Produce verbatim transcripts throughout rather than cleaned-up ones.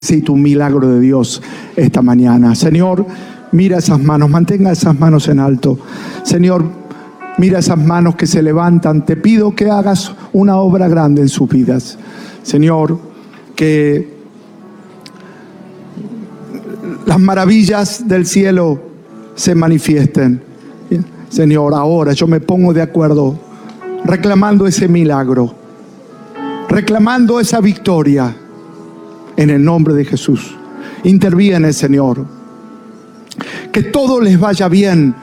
Necesito un milagro de Dios esta mañana. Señor, mira esas manos, mantenga esas manos en alto. Señor, mira esas manos que se levantan. Te pido que hagas una obra grande en sus vidas. Señor, que las maravillas del cielo se manifiesten. Señor, ahora yo me pongo de acuerdo, reclamando ese milagro, reclamando esa victoria. En el nombre de Jesús, interviene, Señor. Que todo les vaya bien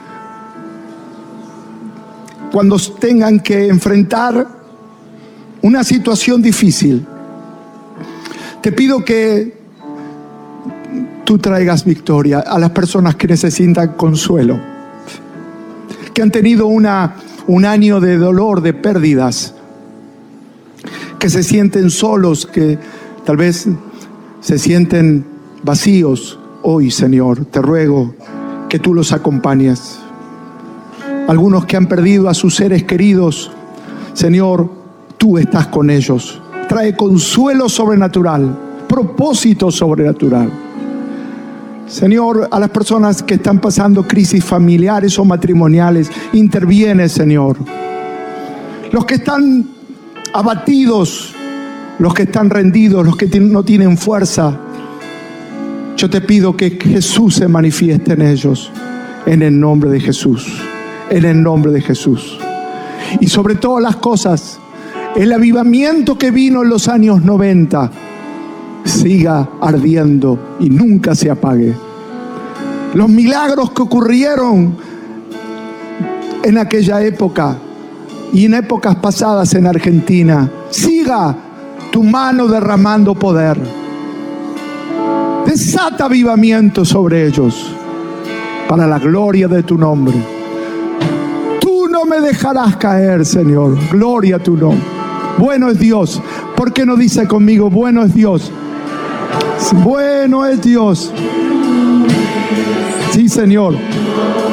cuando tengan que enfrentar una situación difícil. Te pido que tú traigas victoria a las personas que necesitan consuelo, que han tenido una, un año de dolor, de pérdidas, que se sienten solos, que tal vez se sienten vacíos. Hoy, Señor, te ruego que tú los acompañes. Algunos que han perdido a sus seres queridos, Señor, tú estás con ellos. Trae consuelo sobrenatural, propósito sobrenatural. Señor, a las personas que están pasando crisis familiares o matrimoniales, interviene, Señor. Los que están abatidos, los que están rendidos, los que no tienen fuerza, yo te pido que Jesús se manifieste en ellos, en el nombre de Jesús, en el nombre de Jesús. Y sobre todas las cosas, el avivamiento que vino en los años noventa siga ardiendo y nunca se apague. Los milagros que ocurrieron en aquella época y en épocas pasadas en Argentina, siga tu mano derramando poder. Desata avivamiento sobre ellos para la gloria de tu nombre. Tú no me dejarás caer, Señor. Gloria a tu nombre. Bueno es Dios. ¿Por qué no dice conmigo, bueno es Dios? Bueno es Dios. Sí, Señor.